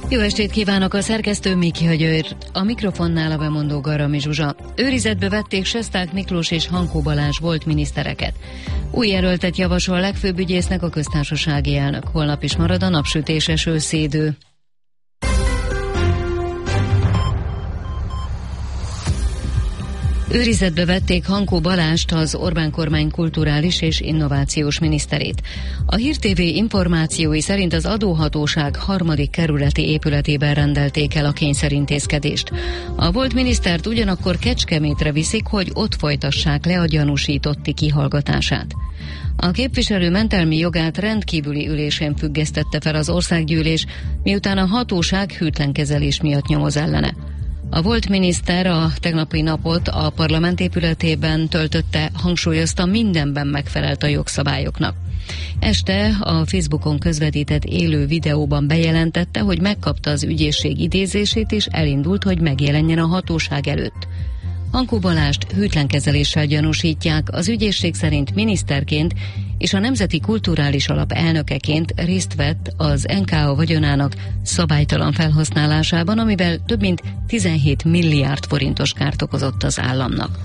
Jó estét kívánok, a szerkesztő Miki Győr, a mikrofonnál a bemondó Garami Zsuzsa. Őrizetbe vették Sesták Miklós és Hankó Balázs volt minisztereket. Új jelöltet javasol legfőbb ügyésznek a köztársasági elnök. Holnap is marad a napsütéses őszi idő. Őrizetbe vették Hankó Balázst, az Orbán kormány kulturális és innovációs miniszterét. A Hír TV információi szerint az adóhatóság 3. kerületi épületében rendelték el a kényszerintézkedést. A volt minisztert ugyanakkor Kecskemétre viszik, hogy ott folytassák le a gyanúsítotti kihallgatását. A képviselő mentelmi jogát rendkívüli ülésén függesztette fel az országgyűlés, miután a hatóság hűtlen kezelés miatt nyomoz ellene. A volt miniszter a tegnapi napot a parlament épületében töltötte, hangsúlyozta, mindenben megfelelt a jogszabályoknak. Este a Facebookon közvetített élő videóban bejelentette, hogy megkapta az ügyészség idézését és elindult, hogy megjelenjen a hatóság előtt. Hankó Balázst hűtlen kezeléssel gyanúsítják, az ügyészség szerint miniszterként és a Nemzeti Kulturális Alap elnökeként részt vett az NKA vagyonának szabálytalan felhasználásában, amivel több mint 17 milliárd forintos kárt okozott az államnak.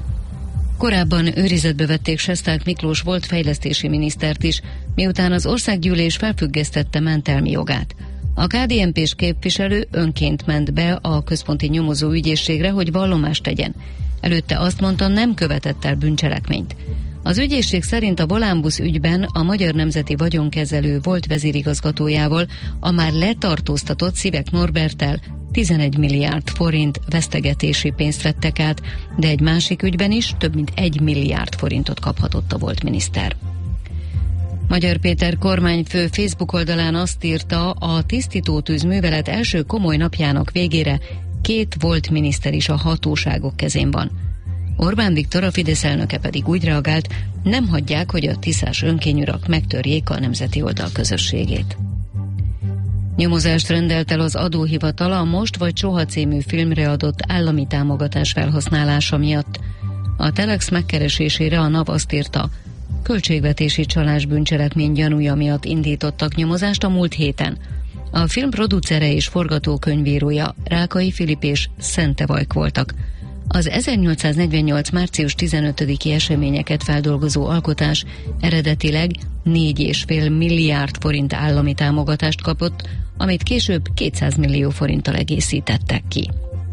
Korábban őrizetbe vették Sesták Miklós volt fejlesztési minisztert is, miután az országgyűlés felfüggesztette mentelmi jogát. A KDNP-s képviselő önként ment be a központi nyomozó ügyészségre, hogy vallomást tegyen. Előtte azt mondta, nem követett el bűncselekményt. Az ügyészség szerint a Volánbusz ügyben a Magyar Nemzeti Vagyonkezelő volt vezérigazgatójával, a már letartóztatott Szivek Norberttel 11 milliárd forint vesztegetési pénzt vettek át, de egy másik ügyben is több mint 1 milliárd forintot kaphatott a volt miniszter. Magyar Péter kormányfő Facebook oldalán azt írta, a tisztítótűz művelet első komoly napjának végére 2 volt miniszter is a hatóságok kezén van. Orbán Viktor, a Fidesz elnöke pedig úgy reagált, nem hagyják, hogy a tiszás önkényurak megtörjék a nemzeti oldal közösségét. Nyomozást rendelt el az adóhivatal a Most vagy Soha című filmre adott állami támogatás felhasználása miatt. A Telex megkeresésére a NAV azt írta, költségvetési csalás bűncselekmény gyanúja miatt indítottak nyomozást a múlt héten. A film producere és forgatókönyvírója Rákai Filip és Szente Vajk voltak. Az 1848. március 15-i eseményeket feldolgozó alkotás eredetileg 4,5 milliárd forint állami támogatást kapott, amit később 200 millió forinttal egészítettek ki.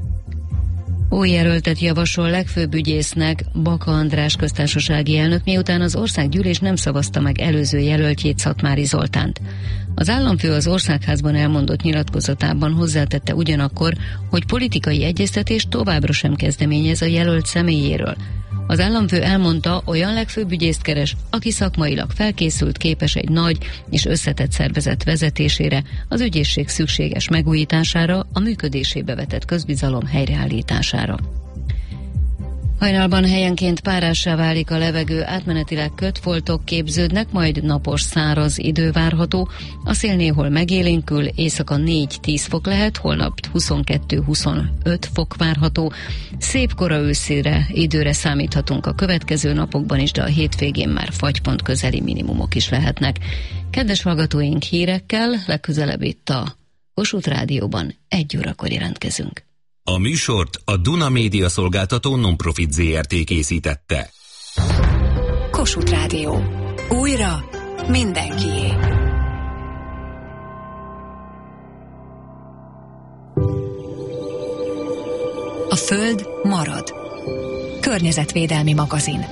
Új jelöltet javasol legfőbb ügyésznek Baka András köztársasági elnök, miután az országgyűlés nem szavazta meg előző jelöltjét, Szatmári Zoltánt. Az államfő az Országházban elmondott nyilatkozatában hozzátette ugyanakkor, hogy politikai egyeztetést továbbra sem kezdeményez a jelölt személyéről. Az államfő elmondta, olyan legfőbb ügyészt keres, aki szakmailag felkészült, képes egy nagy és összetett szervezet vezetésére, az ügyészség szükséges megújítására, a működésébe vetett közbizalom helyreállítására. Hajnalban helyenként párássá válik a levegő, átmenetileg kötfoltok képződnek, majd napos, száraz idő várható. A szél néhol megélénkül, éjszaka 4-10 fok lehet, holnap 22-25 fok várható. Szép kora őszire időre számíthatunk a következő napokban is, de a hétvégén már fagypont közeli minimumok is lehetnek. Kedves hallgatóink, hírekkel legközelebb itt a Kossuth Rádióban 1 órakor jelentkezünk. A műsort a Duna Média Szolgáltató Non-Profit Zrt. Készítette. Kossuth Rádió. Újra mindenkié. A Föld marad. Környezetvédelmi magazin.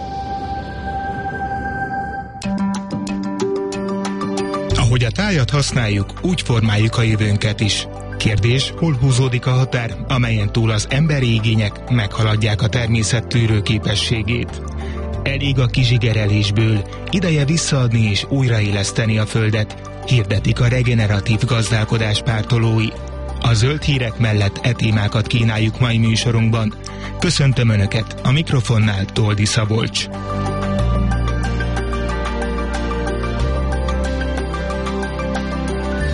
Ahogy a tájat használjuk, úgy formáljuk a jövőnket is. Kérdés, hol húzódik a határ, amelyen túl az emberi igények meghaladják a természet tűrő képességét. Elég a kizsigerelésből, ideje visszaadni és újraéleszteni a földet, hirdetik a regeneratív gazdálkodás pártolói. A zöld hírek mellett e témákat kínáljuk mai műsorunkban. Köszöntöm Önöket, a mikrofonnál Toldi Szabolcs. A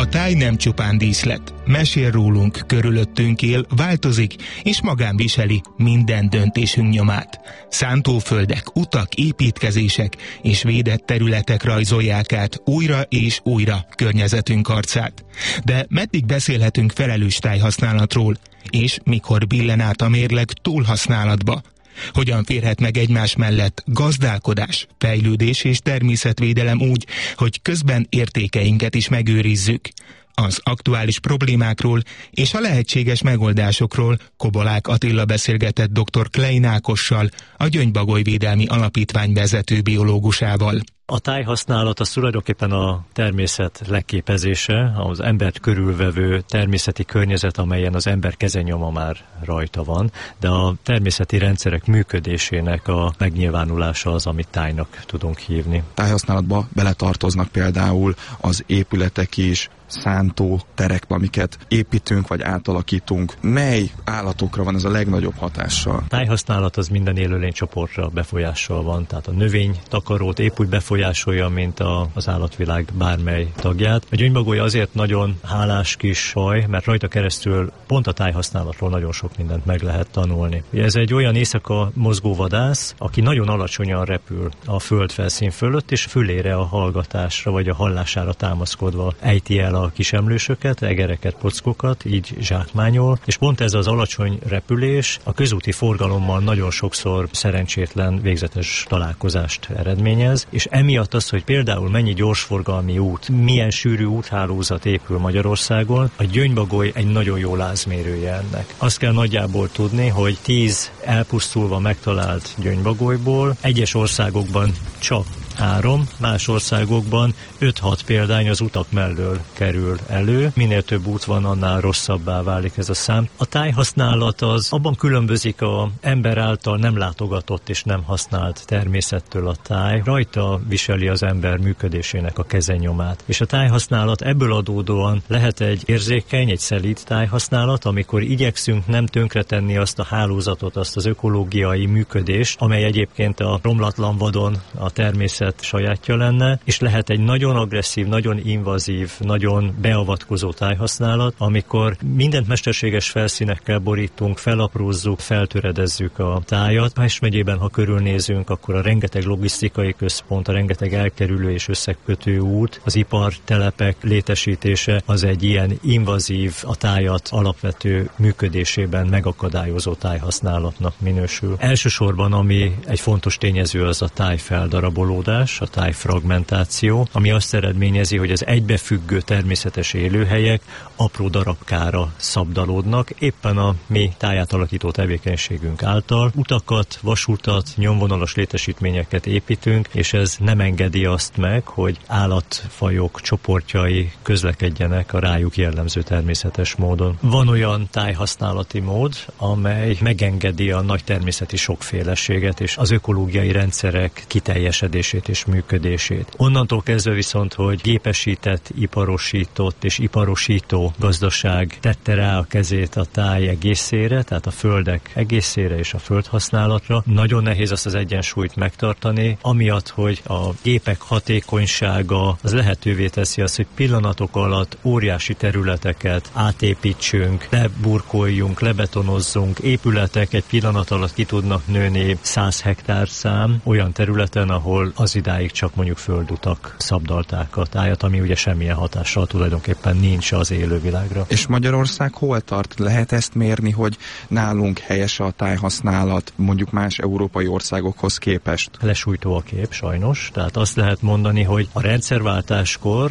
A táj nem csupán díszlet. Mesél rólunk, körülöttünk él, változik, és magán viseli minden döntésünk nyomát. Szántóföldek, utak, építkezések és védett területek rajzolják át újra és újra környezetünk arcát. De meddig beszélhetünk felelős tájhasználatról, és mikor billen át a mérleg túlhasználatba? Hogyan férhet meg egymás mellett gazdálkodás, fejlődés és természetvédelem úgy, hogy közben értékeinket is megőrizzük? Az aktuális problémákról és a lehetséges megoldásokról Kobolák Attila beszélgetett dr. Klein Ákossal, a Gyöngybagoly Védelmi Alapítvány vezető biológusával. A tájhasználat az tulajdonképpen a természet leképezése, az embert körülvevő természeti környezet, amelyen az ember kezenyoma már rajta van, de a természeti rendszerek működésének a megnyilvánulása az, amit tájnak tudunk hívni. Tájhasználatba beletartoznak például az épületek is, szántó terek, amiket építünk vagy átalakítunk. Mely állatokra van ez a legnagyobb hatással? A tájhasználat az minden élőlénycsoportra befolyással van, tehát a növénytakarót épp úgy befolyásolja, mint az állatvilág bármely tagját. A gyöngybagoly azért nagyon hálás kis faj, mert rajta keresztül pont a tájhasználatról nagyon sok mindent meg lehet tanulni. Ez egy olyan éjszaka mozgó vadász, aki nagyon alacsonyan repül a földfelszín fölött, és fülére a hallgatásra vagy a hallására támaszkodva ejti el a kisemlősöket, egereket, pockokat, így zsákmányol, és pont ez az alacsony repülés a közúti forgalommal nagyon sokszor szerencsétlen végzetes találkozást eredményez, és emiatt az, hogy például mennyi gyorsforgalmi út, milyen sűrű úthálózat épül Magyarországon, a gyöngybagoly egy nagyon jó lázmérője ennek. Azt kell nagyjából tudni, hogy 10 elpusztulva megtalált gyöngybagolyból egyes országokban csak 3, más országokban 5-6 példány az utak mellől kerül elő. Minél több út van, annál rosszabbá válik ez a szám. A tájhasználat az abban különbözik az ember által nem látogatott és nem használt természettől a táj. Rajta viseli az ember működésének a kezenyomát. És a tájhasználat ebből adódóan lehet egy érzékeny, egy szelíd tájhasználat, amikor igyekszünk nem tönkretenni azt a hálózatot, azt az ökológiai működést, amely egyébként a romlatlan vadon a természet sajátja lenne, és lehet egy nagyon agresszív, nagyon invazív, nagyon beavatkozó tájhasználat, amikor mindent mesterséges felszínekkel borítunk, felaprózzuk, feltöredezzük a tájat. Pest megyében, ha körülnézünk, akkor a rengeteg logisztikai központ, a rengeteg elkerülő és összekötő út, az ipartelepek létesítése az egy ilyen invazív, a tájat alapvető működésében megakadályozó tájhasználatnak minősül. Elsősorban, ami egy fontos tényező, az a tájfeldarabolódás, a tájfragmentáció, ami azt eredményezi, hogy az egybefüggő természetes élőhelyek apró darabkára szabdalódnak, éppen a mi táját alakító tevékenységünk által. Utakat, vasutat, nyomvonalas létesítményeket építünk, és ez nem engedi azt meg, hogy állatfajok csoportjai közlekedjenek a rájuk jellemző természetes módon. Van olyan tájhasználati mód, amely megengedi a nagy természeti sokféleséget és az ökológiai rendszerek kiteljesedését és működését. Onnantól kezdve viszont, hogy gépesített, iparosított és iparosító gazdaság tette rá a kezét a táj egészére, tehát a földek egészére és a földhasználatra, nagyon nehéz azt az egyensúlyt megtartani, amiatt, hogy a gépek hatékonysága az lehetővé teszi azt, hogy pillanatok alatt óriási területeket átépítsünk, leburkoljunk, lebetonozzunk, épületek egy pillanat alatt ki tudnak nőni 100 hektárszám olyan területen, ahol az idáig csak mondjuk földutak szabdalták a tájat, ami ugye semmilyen hatással tulajdonképpen nincs az élővilágra. És Magyarország hol tart? Lehet ezt mérni, hogy nálunk helyes a tájhasználat mondjuk más európai országokhoz képest? Lesújtó a kép, sajnos. Tehát azt lehet mondani, hogy a rendszerváltáskor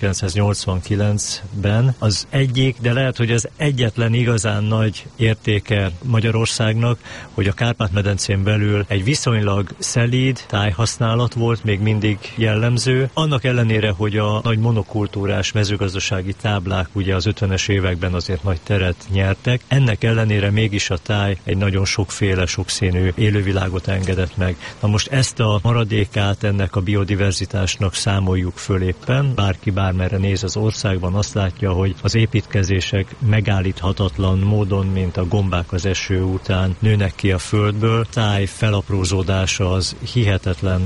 1989-ben az egyik, de lehet, hogy az egyetlen igazán nagy értéke Magyarországnak, hogy a Kárpát-medencén belül egy viszonylag szelíd tájhasználat volt még mindig jellemző. Annak ellenére, hogy a nagy monokultúrás mezőgazdasági táblák ugye az 50-es években azért nagy teret nyertek, ennek ellenére mégis a táj egy nagyon sokféle, sokszínű élővilágot engedett meg. Na most ezt a maradékát ennek a biodiverzitásnak számoljuk föl éppen. Bárki bármerre néz az országban, azt látja, hogy az építkezések megállíthatatlan módon, mint a gombák az eső után nőnek ki a földből. Táj felaprózódása az hihetetlen sebességgel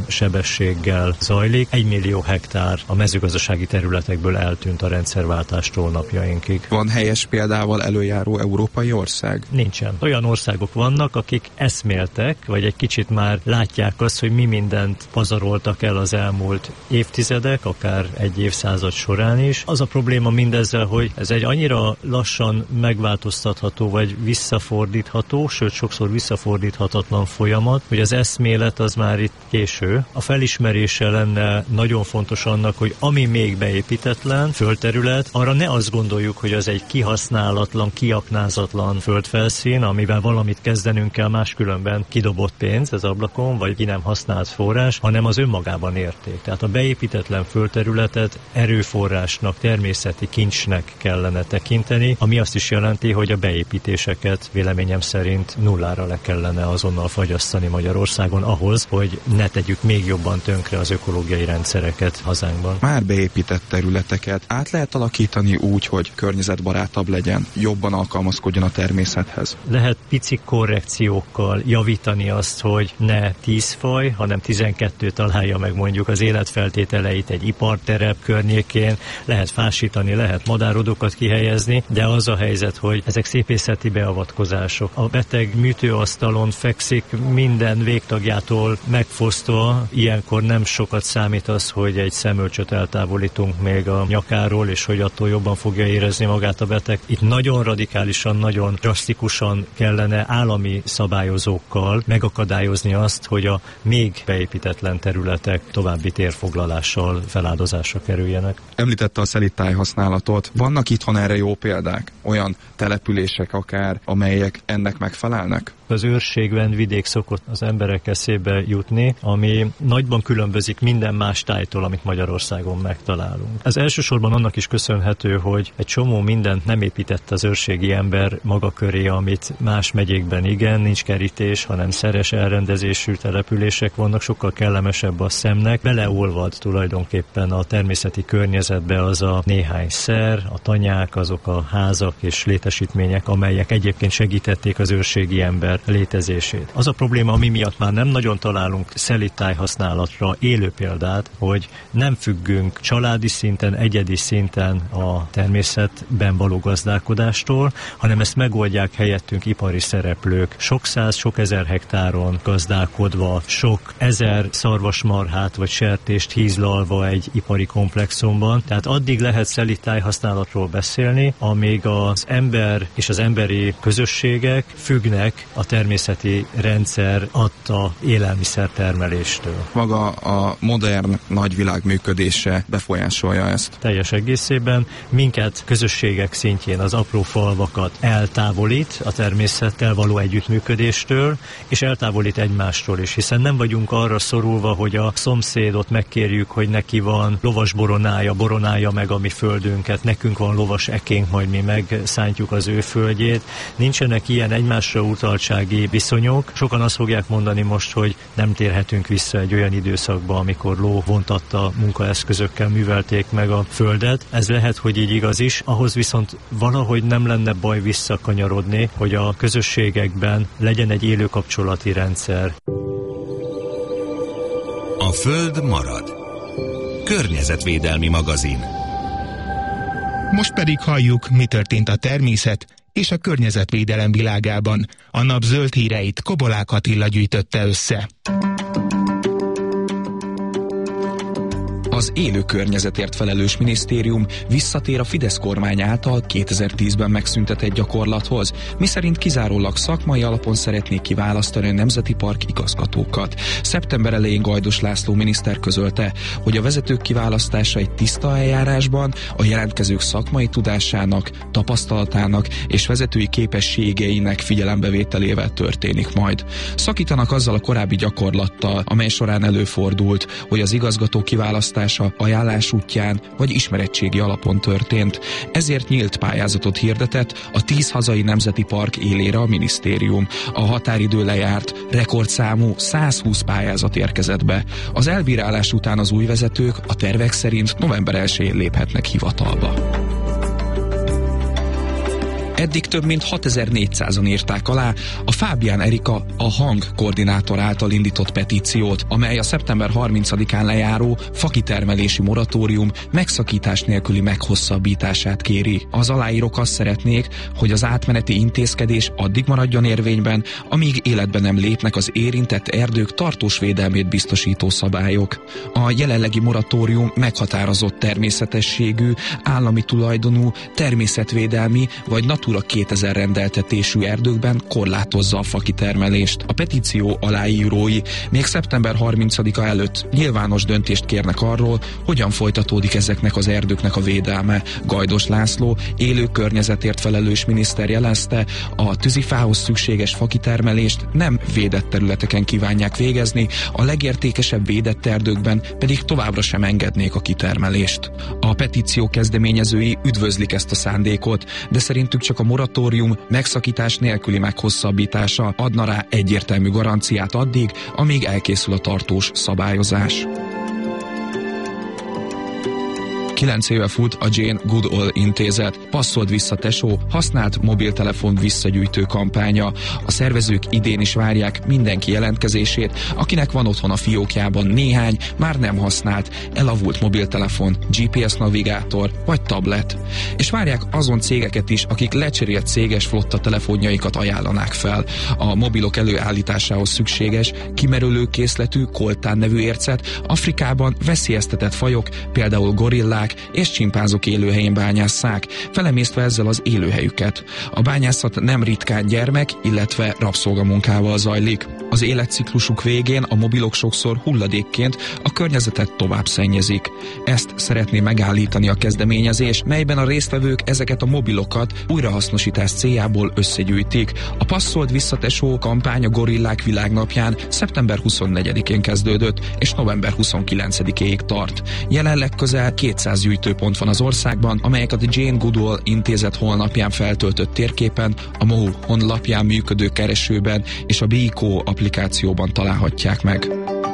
sebességgel zajlik. 1 millió hektár a mezőgazdasági területekből eltűnt a rendszerváltástól napjainkig. Van helyes példával előjáró európai ország? Nincsen. Olyan országok vannak, akik eszméltek, vagy egy kicsit már látják azt, hogy mi mindent pazaroltak el az elmúlt évtizedek, akár egy évszázad során is. Az a probléma mindezzel, hogy ez egy annyira lassan megváltoztatható, vagy visszafordítható, sőt sokszor visszafordíthatatlan folyamat, hogy az eszmélet az már itt késő. A felismerése lenne nagyon fontos annak, hogy ami még beépítetlen földterület, arra ne azt gondoljuk, hogy az egy kihasználatlan, kiaknázatlan földfelszín, amivel valamit kezdenünk kell, máskülönben kidobott pénz az ablakon, vagy ki nem használt forrás, hanem az önmagában érték. Tehát a beépítetlen földterületet erőforrásnak, természeti kincsnek kellene tekinteni, ami azt is jelenti, hogy a beépítéseket véleményem szerint nullára le kellene azonnal fagyasztani Magyarországon ahhoz, hogy ne tegyük még jobban tönkre az ökológiai rendszereket hazánkban. Már beépített területeket át lehet alakítani úgy, hogy környezetbarátabb legyen, jobban alkalmazkodjon a természethez. Lehet pici korrekciókkal javítani azt, hogy ne 10 faj, hanem 12 találja meg mondjuk az életfeltételeit egy iparterep környékén, lehet fásítani, lehet madárodokat kihelyezni, de az a helyzet, hogy ezek szépészeti beavatkozások. A beteg műtőasztalon fekszik minden végtagjától megfosztva, ilyenkor nem sokat számít az, hogy egy szemölcsöt eltávolítunk még a nyakáról, és hogy attól jobban fogja érezni magát a beteg. Itt nagyon radikálisan, nagyon drasztikusan kellene állami szabályozókkal megakadályozni azt, hogy a még beépítetlen területek további térfoglalással feláldozásra kerüljenek. Említette a szelíd használatot. Vannak itthon erre jó példák? Olyan települések akár, amelyek ennek megfelelnek? Az őrségben vidék szokott az emberek eszébe jutni, ami nagyban különbözik minden más tájtól, amit Magyarországon megtalálunk. Ez elsősorban annak is köszönhető, hogy egy csomó mindent nem épített az őrségi ember maga köré, amit más megyékben igen, nincs kerítés, hanem szeres elrendezésű települések vannak, sokkal kellemesebb a szemnek. Beleolvad tulajdonképpen a természeti környezetbe az a néhány szer, a tanyák, azok a házak és létesítmények, amelyek egyébként segítették az őrségi ember létezését. Az a probléma, ami miatt már nem nagyon találunk szelíd tájhasználatra élő példát, hogy nem függünk családi szinten, egyedi szinten a természetben való gazdálkodástól, hanem ezt megoldják helyettünk ipari szereplők. Sok száz, sok ezer hektáron gazdálkodva, sok ezer szarvasmarhát vagy sertést hízlalva egy ipari komplexumban. Tehát addig lehet szelíd tájhasználatról beszélni, amíg az ember és az emberi közösségek függnek a természeti rendszer adta élelmiszertermeléstől. Maga a modern nagyvilág működése befolyásolja ezt? Teljes egészében minket közösségek szintjén az apró falvakat eltávolít a természettel való együttműködéstől, és eltávolít egymástól is, hiszen nem vagyunk arra szorulva, hogy a szomszédot megkérjük, hogy neki van lovas boronálja meg a mi földünket, nekünk van lovas ekénk, majd mi megszántjuk az ő földjét. Nincsenek ilyen egymásra utaltsági viszonyok. Sokan azt fogják mondani most, hogy nem térhetünk vissza egy olyan időszakba, amikor lóvontatta munkaeszközökkel művelték meg a földet. Ez lehet, hogy így igaz is, ahhoz viszont valahogy nem lenne baj visszakanyarodni, hogy a közösségekben legyen egy élő kapcsolati rendszer. A Föld marad. Környezetvédelmi magazin. Most pedig halljuk, mi történt a természet és a környezetvédelem világában. A nap zöld híreit Kobolák Attila gyűjtötte össze. Az élő környezetért felelős minisztérium visszatér a Fidesz kormány által 2010-ben megszüntetett gyakorlathoz, miszerint kizárólag szakmai alapon szeretnék kiválasztani a Nemzeti Park igazgatókat. Szeptember elején Gajdos László miniszter közölte, hogy a vezetők kiválasztása egy tiszta eljárásban a jelentkezők szakmai tudásának, tapasztalatának és vezetői képességeinek figyelembevételével történik majd. Szakítanak azzal a korábbi gyakorlattal, amely során előfordult, hogy az igazgató kiválasztása ajánlás útján vagy ismerettségi alapon történt. Ezért nyílt pályázatot hirdetett a 10 hazai nemzeti park élére a minisztérium. A határidő lejárt, rekordszámú 120 pályázat érkezett be. Az elbírálás után az új vezetők a tervek szerint november 1-én léphetnek hivatalba. Eddig több mint 6400-an írták alá a Fábián Erika, a Hang koordinátor által indított petíciót, amely a szeptember 30-án lejáró fakitermelési moratórium megszakítás nélküli meghosszabbítását kéri. Az aláírók azt szeretnék, hogy az átmeneti intézkedés addig maradjon érvényben, amíg életbe nem lépnek az érintett erdők tartós védelmét biztosító szabályok. A jelenlegi moratórium meghatározott természetességű, állami tulajdonú, természetvédelmi vagy Natura 2000 rendeltetésű erdőkben korlátozza a fakitermelést. A petíció aláírói még szeptember 30-a előtt nyilvános döntést kérnek arról, hogyan folytatódik ezeknek az erdőknek a védelme. Gajdos László, élő környezetért felelős miniszter jelezte, a tűzifához szükséges fakitermelést nem védett területeken kívánják végezni, a legértékesebb védett erdőkben pedig továbbra sem engednék a kitermelést. A petíció kezdeményezői üdvözlik ezt a szándékot, de szerintük csak a moratórium megszakítás nélküli meghosszabbítása adna rá egyértelmű garanciát addig, amíg elkészül a tartós szabályozás. 9 éve fut a Jane Goodall intézet Passzold vissza tesó használt mobiltelefon visszagyűjtő kampánya. A szervezők idén is várják mindenki jelentkezését, akinek van otthon a fiókjában néhány, már nem használt, elavult mobiltelefon, GPS navigátor vagy tablet. És várják azon cégeket is, akik lecserélt céges flotta telefonjaikat ajánlanák fel. A mobilok előállításához szükséges, kimerülő készletű koltán nevű ércet Afrikában veszélyeztetett fajok, például gorillák és csimpánzok élőhelyén bányásszák, felemésztve ezzel az élőhelyüket. A bányászat nem ritkán gyermek, illetve rabszolgamunkával zajlik. Az életciklusuk végén a mobilok sokszor hulladékként a környezetet tovább szennyezik. Ezt szeretné megállítani a kezdeményezés, melyben a résztvevők ezeket a mobilokat újrahasznosítás céljából összegyűjtik. A Passzold visszatesó kampány a Gorillák világnapján szeptember 24-én kezdődött, és november 29-ig tart. Jelenleg közel 200 gyűjtőpont van az országban, amelyeket a Jane Goodall intézet honlapján feltöltött térképen, a MOHU honlapján működő keresőben és a BeCo applikációban találhatják meg.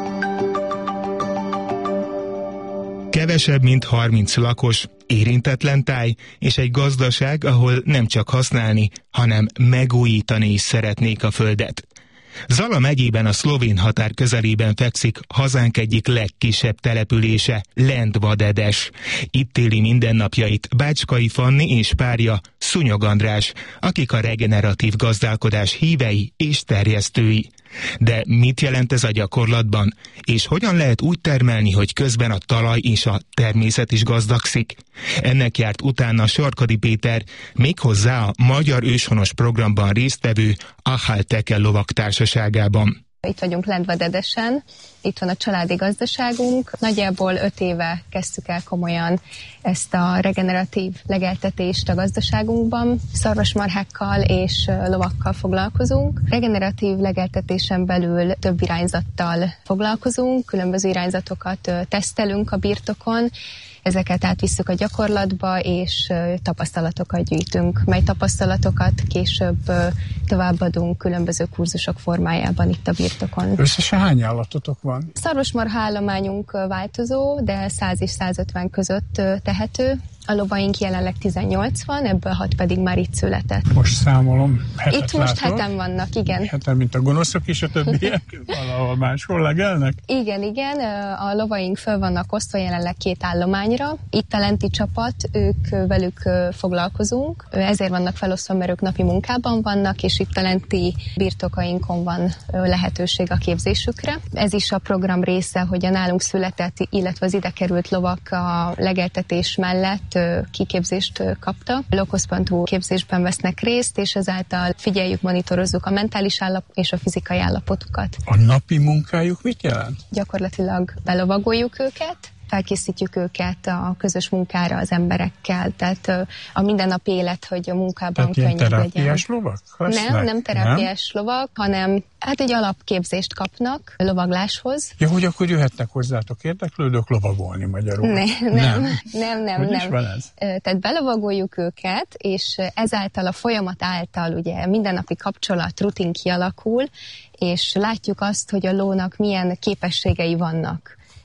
Kevesebb, mint 30 lakos, érintetlen táj és egy gazdaság, ahol nem csak használni, hanem megújítani is szeretnék a földet. Zala megyében a szlovén határ közelében fekszik hazánk egyik legkisebb települése, Lendvadedes. Itt éli mindennapjait Bácskai Fanni és párja, Szúnyog András, akik a regeneratív gazdálkodás hívei és terjesztői. De mit jelent ez a gyakorlatban, és hogyan lehet úgy termelni, hogy közben a talaj és a természet is gazdagszik? Ennek járt utána Sarkadi Péter, méghozzá a Magyar Őshonos programban résztvevő Ahal Tekel lovak társaságában. Itt vagyunk Lendvadedesen, itt van a családi gazdaságunk. Nagyjából 5 éve kezdtük el komolyan ezt a regeneratív legeltetést a gazdaságunkban. Szarvasmarhákkal és lovakkal foglalkozunk. Regeneratív legeltetésen belül több irányzattal foglalkozunk, különböző irányzatokat tesztelünk a birtokon, ezeket átvisszük a gyakorlatba, és tapasztalatokat gyűjtünk, mely tapasztalatokat később továbbadunk különböző kurzusok formájában itt a birtokon. Összesen hány állatotok van? Szarvasmarha állományunk változó, de 100 és 150 között tehető. A lovaink jelenleg 18 van, ebből 6 pedig már itt született. Most számolom. Itt most 7-en vannak, igen. 7-en, mint a gonoszok és a többiek? Valahol máshol legelnek? Igen. A lovaink föl vannak osztva jelenleg 2 állományra. Itt a lenti csapat, velük foglalkozunk. Ezért vannak felosztva, mert ők napi munkában vannak, és itt a lenti birtokainkon van lehetőség a képzésükre. Ez is a program része, hogy a nálunk született, illetve az ide került lovak a legeltetés mellett kiképzést kapta. Loközpontú képzésben vesznek részt, és ezáltal figyeljük, monitorozzuk a mentális és a fizikai állapotukat. A napi munkájuk mit jelent? Gyakorlatilag belovagoljuk őket, felkészítjük őket a közös munkára az emberekkel, tehát a mindennapi élet, hogy a munkában könnyebb legyen. Tehát terápiás lovak? Nem terápiás lovak, hanem egy alapképzést kapnak lovagláshoz. Ja, hogy akkor jöhetnek hozzátok érdeklődők lovagolni magyarul? Nem. Hogy is van ez? Tehát belovagoljuk őket, és ezáltal a folyamat által ugye mindennapi kapcsolat, rutin kialakul, és látjuk azt, hogy a lónak milyen képességei vannak.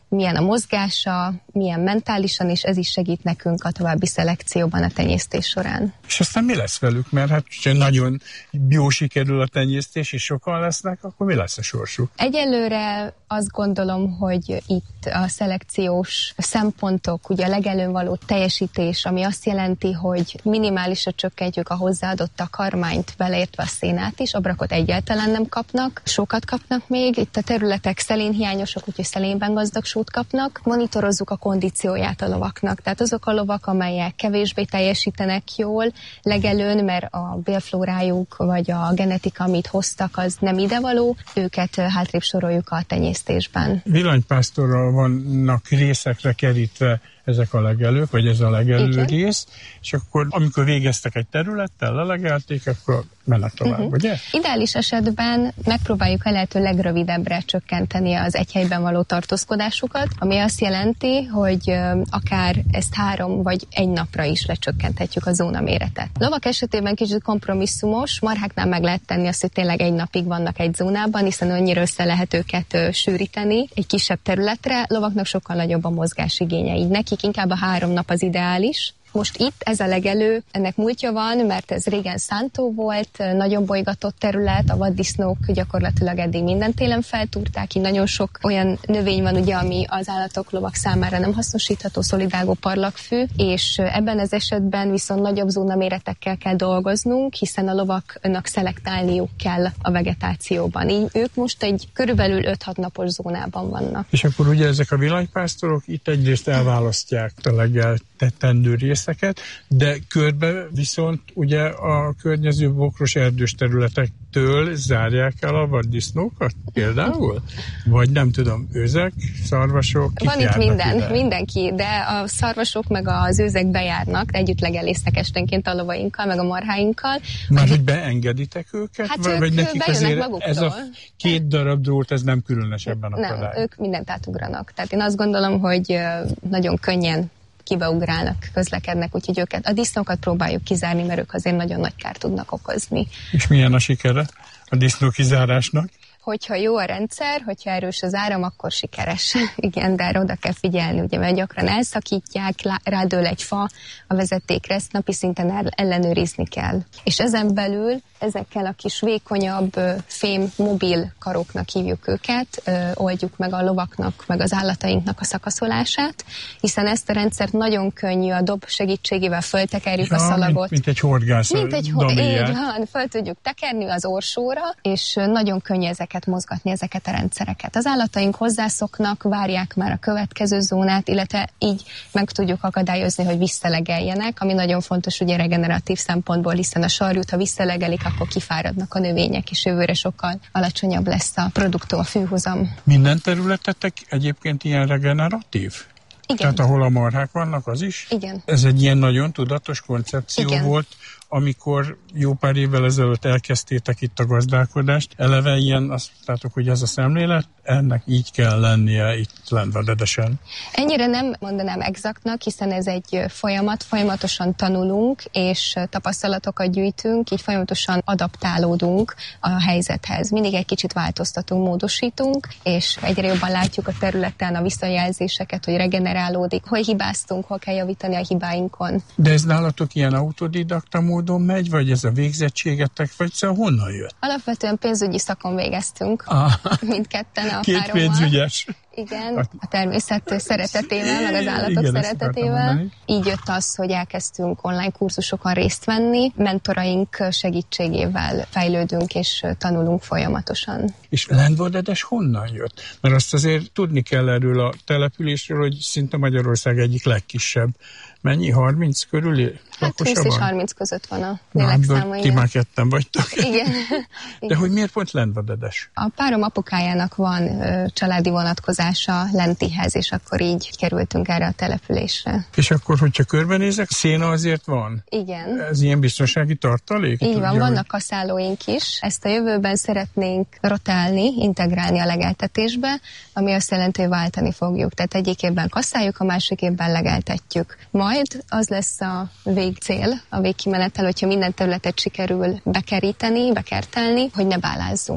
milyen a mozgása, milyen mentálisan, és ez is segít nekünk a további szelekcióban a tenyésztés során. És aztán mi lesz velük? Mert hát, ha nagyon jó sikerül a tenyésztés, és sokan lesznek, akkor mi lesz a sorsuk? Egyelőre azt gondolom, hogy itt a szelekciós szempontok, ugye a legelőn való teljesítés, ami azt jelenti, hogy minimálisra csökkentjük a hozzáadott takarmányt, beleértve a szénát is, abrakot egyáltalán nem kapnak, sokat kapnak még, itt a területek szelénhiányosak, úgyhogy szelénben gazdag sót kapnak. Monitorozzuk a kondícióját a lovaknak, tehát azok a lovak, amelyek kevésbé teljesítenek jól legelőn, mert a bélflórájuk vagy a genetika, amit hoztak, az nem idevaló, őket hátrébb soroljuk a tenyésztésben. Villanypásztorral vannak részekre kerítve ezek a legelők, vagy ez a legelő Igen. rész, és akkor amikor végeztek egy területtel, lelegelték, akkor mennek tovább, ugye? Ideális esetben megpróbáljuk a lehető legrövidebbre csökkenteni az egy helyben való tartózkodásukat, ami azt jelenti, hogy akár ezt 3 vagy 1 napra is lecsökkenthetjük a zónaméretet. Lovak esetében kicsit kompromisszumos, marháknál meg lehet tenni azt, hogy tényleg 1 napig vannak egy zónában, hiszen annyira össze lehet őket sűríteni egy kisebb területre. Lovaknak sokkal nagyobb a mozgásigénye, így nekik inkább a 3 nap az ideális. Most itt ez a legelő, ennek múltja van, mert ez régen szántó volt, nagyon bolygatott terület, a vaddisznók gyakorlatilag eddig minden télen feltúrták, így nagyon sok olyan növény van, ugye, ami az állatok, lovak számára nem hasznosítható, szolidágó parlagfű, és ebben az esetben viszont nagyobb zónaméretekkel kell dolgoznunk, hiszen a lovaknak szelektálniuk kell a vegetációban. Így ők most egy körülbelül 5-6 napos zónában vannak. És akkor ugye ezek a villanypásztorok itt egyrészt elválasztják a legeltetendő részeket, de körbe viszont ugye a környező bokros erdős területektől zárják el a vaddisznókat például? Vagy nem tudom, őzek, szarvasok, kik van itt minden, ide? mindenki, de a szarvasok meg az őzek bejárnak, együtt legelésznek esténként a lovainkkal, meg a marháinkkal. Már hogy beengeditek őket? Hát vagy ők nekik azért maguktól. ez a 2 darab drót, ez nem különösebben Nem, akadály? ők mindent átugranak. Tehát én azt gondolom, hogy nagyon könnyen kibeugrálnak, közlekednek, úgyhogy őket, a disznókat próbáljuk kizárni, mert ők azért nagyon nagy kárt tudnak okozni. És milyen a sikere a disznó kizárásnak? Hogyha jó a rendszer, hogyha erős az áram, akkor sikeres. Igen, de erre oda kell figyelni, ugye, mert gyakran elszakítják, rádől egy fa a vezetékre, ezt napi szinten ellenőrizni kell. És ezen belül ezekkel a kis vékonyabb fém mobil karoknak hívjuk őket, oldjuk meg a lovaknak, meg az állatainknak a szakaszolását, hiszen ezt a rendszert nagyon könnyű a dob segítségével föltekerjük a szalagot. Mint egy horgász. Így van, föl tudjuk tekerni az orsóra, és nagyon könnyű ezeket mozgatni, ezeket a rendszereket. Az állataink hozzászoknak, várják már a következő zónát, illetve így meg tudjuk akadályozni, hogy visszalegeljenek, ami nagyon fontos ugye regeneratív szempontból, hiszen a sarjút, ha visszalegelik, akkor kifáradnak a növények, és jövőre sokkal alacsonyabb lesz a produktó, a fűhozam. Minden területetek egyébként ilyen regeneratív? Igen. Tehát ahol a marhák vannak, az is? Igen. Ez egy ilyen nagyon tudatos koncepció Igen. volt, amikor jó pár évvel ezelőtt elkezdtétek itt a gazdálkodást. Eleve ilyen, azt mondtátok, hogy ez a szemlélet, ennek így kell lennie itt Lendvadedesen. Ennyire nem mondanám exaktnak, hiszen ez egy folyamat, folyamatosan tanulunk, és tapasztalatokat gyűjtünk, így folyamatosan adaptálódunk a helyzethez. Mindig egy kicsit változtatunk, módosítunk, és egyre jobban látjuk a területen a visszajelzéseket, hogy regenerálódik, hol hibáztunk, hol kell javítani a hibáinkon. De ez nálatok ilyen autodidakta módon megy, vagy ez a végzettségetek, vagy szóval honnan jött? Alapvetően pénzügyi szakon végeztünk, mindketten a Két párommal. pénzügyes. Igen, a természet szeretetével, meg az állatok Igen, szeretetével. Így jött az, hogy elkezdtünk online kurzusokon részt venni, mentoraink segítségével fejlődünk és tanulunk folyamatosan. És Lendvadedes honnan jött? Mert azt azért tudni kell erről a településről, hogy szinte Magyarország egyik legkisebb. Mennyi? 30 körül? Hát 20 és 30 között van a Na, lélekszáma. ti már ketten vagytok. Igen. De hogy miért pont Lendvadedes? A párom apukájának van családi vonatkozása Lentihez, és akkor így kerültünk erre a településre. És akkor, hogyha körbenézek, széna azért van? Igen. Ez ilyen biztonsági tartalék? Így van, vannak kaszálóink is. Ezt a jövőben szeretnénk rotálni, integrálni a legeltetésbe, ami azt jelenti, hogy váltani fogjuk. Tehát egyik évben kaszáljuk, a másik évben legeltetjük. Majd az lesz a végcél, a végkimenetel, hogyha minden területet sikerül bekeríteni, bekertelni, hogy ne bálázzunk.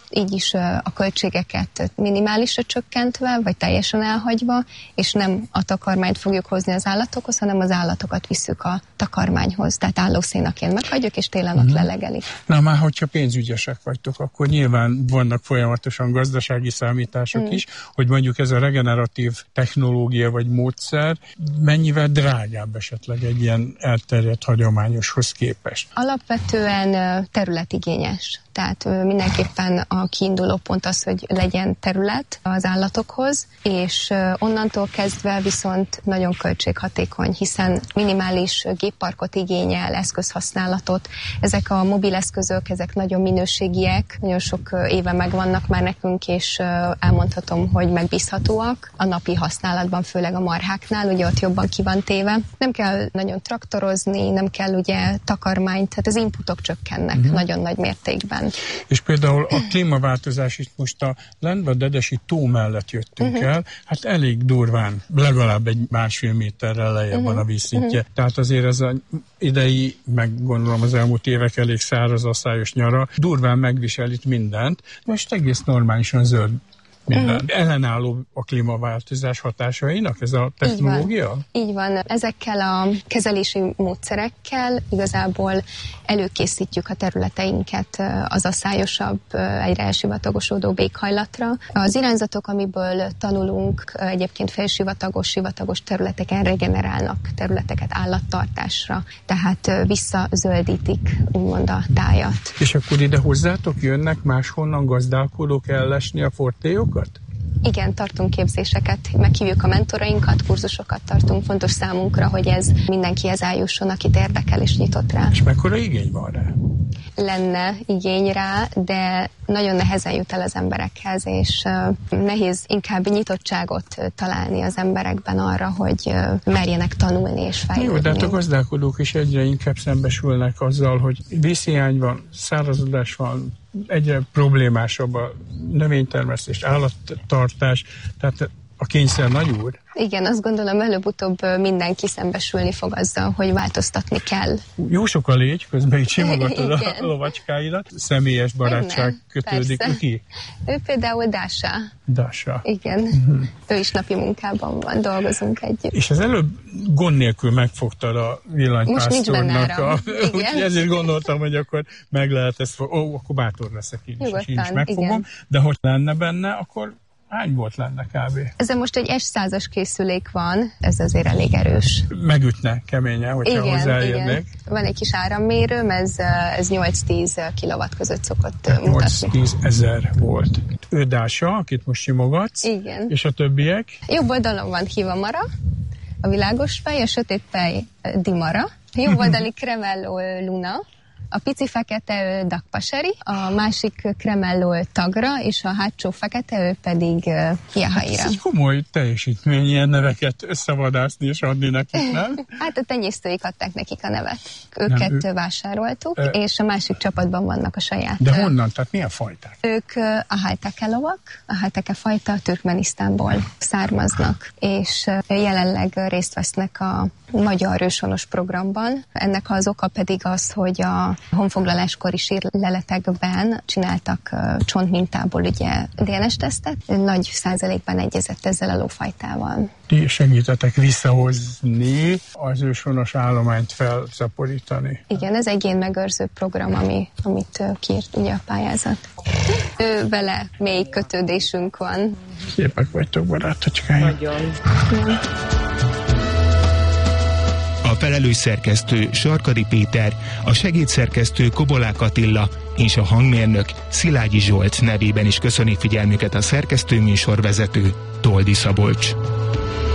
így is a költségeket minimálisra csökkentve, vagy teljesen elhagyva, és nem a takarmányt fogjuk hozni az állatokhoz, hanem az állatokat visszük a takarmányhoz. Tehát állószénaként meghagyjuk, és télen ott lelegelik. Na már, hogyha pénzügyesek vagytok, akkor nyilván vannak folyamatosan gazdasági számítások is, hogy mondjuk ez a regeneratív technológia vagy módszer mennyivel drágább esetleg egy ilyen elterjedt hagyományoshoz képest? Alapvetően területigényes. Tehát mindenképpen a kiinduló pont az, hogy legyen terület az állatokhoz, és onnantól kezdve viszont nagyon költséghatékony, hiszen minimális gépparkot igényel, eszközhasználatot. Ezek a mobileszközök, ezek nagyon minőségiek, nagyon sok éve megvannak már nekünk, és elmondhatom, hogy megbízhatóak a napi használatban, főleg a marháknál, ugye ott jobban ki van téve. Nem kell nagyon traktorozni, nem kell ugye takarmányt, tehát az inputok csökkennek nagyon nagy mértékben. És például a klímaváltozás itt most a Lendva-Dedesi tó mellett jöttünk el, hát elég durván, legalább egy 1,5 méterrel lejjebb van a vízszintje. Tehát azért ez az idei, meg gondolom az elmúlt évek elég száraz, asszályos nyara, durván megvisel itt mindent. Most egész normálisan zöld minden. Ellenálló a klímaváltozás hatásainak ez a technológia? Így van. Ezekkel a kezelési módszerekkel igazából előkészítjük a területeinket az asszályosabb, egyre elsivatagosodó éghajlatra. Az irányzatok, amiből tanulunk, egyébként sivatagos területeken regenerálnak területeket állattartásra, tehát visszazöldítik úgymond a tájat. És akkor ide hozzátok jönnek máshonnan gazdálkodók ellesni a fortélyokat? Igen, tartunk képzéseket, meghívjuk a mentorainkat, kurzusokat tartunk, fontos számunkra, hogy ez mindenkihez eljusson, akit érdekel és nyitott rá. És mekkora igény van rá? Lenne igény rá, de nagyon nehezen jut el az emberekhez, és nehéz inkább nyitottságot találni az emberekben arra, hogy merjenek tanulni és fejlődni. Jó, de hát a gazdálkodók is egyre inkább szembesülnek azzal, hogy vízhiány van, szárazodás van, egyre problémásabb a növénytermesztés, állattartás, tehát a kényszer nagy úr. Igen, azt gondolom előbb-utóbb mindenki szembesülni fog azzal, hogy változtatni kell. Jó sok a légy, közben így simogatod a lovacskáidat. Személyes barátság kötődik ki? Ő például Dása. Dása. Igen. Ő is napi munkában van, dolgozunk együtt. És az előbb gond nélkül megfogtad a villanypásztornak. Úgyhogy ezért gondoltam, hogy akkor meg lehet ezt akkor bátor leszek én is, és én is megfogom. Igen. De hogy lenne benne, akkor hány volt lenne kb? Ezen most egy S100-as készülék van, ez azért elég erős. Megütne keményen, hogyha hozzáérnék. Igen. Van egy kis árammérőm, ez 8-10 kilowatt között szokott mutatni. 8-10 ezer volt. Ő Dása, akit most simogatsz. Igen. És a többiek? Jobb oldalon van Hivamara, a világos fej, a sötét fej Dimara, jobb oldali Cremello Luna, a pici fekete Dakpaseri, a másik Cremello Tagra, és a hátsó fekete pedig Jahaira. Ez egy komoly teljesítmény ilyen neveket összevadászni és adni nekik, nem? Hát a tenyésztőik adták nekik a nevet. Őket vásároltuk, és a másik csapatban vannak a saját. De honnan? Tehát milyen fajták? Ők a Halteke lovak, a Halteke fajta Türkmenisztánból származnak, és jelenleg részt vesznek a magyar őshonos programban. Ennek az oka pedig az, hogy a honfoglaláskori sírleletekben csináltak csontmintából ugye DNS-tesztet, nagy százalékban egyezett ezzel a lófajtával. Ti segítetek visszahozni az őshonos állományt felszaporítani. Igen, ez egy génmegőrző program, amit kiírt ugye a pályázat. Ő vele mély kötődésünk van. Szépek vagytok, barátocskáim. Nagyon. A felelős szerkesztő Sarkadi Péter, a segédszerkesztő Kobolák Attila és a hangmérnök Szilágyi Zsolt nevében is köszöni figyelmüket a szerkesztő műsorvezető Toldi Szabolcs.